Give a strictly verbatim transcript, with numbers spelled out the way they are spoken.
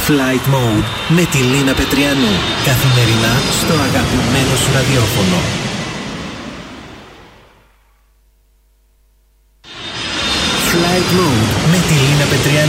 Flight Mode με τη Λίνα Πετριανού. Καθημερινά στο αγαπημένο σου ραδιόφωνο. Flight Mode με τη Λίνα Πετριανού.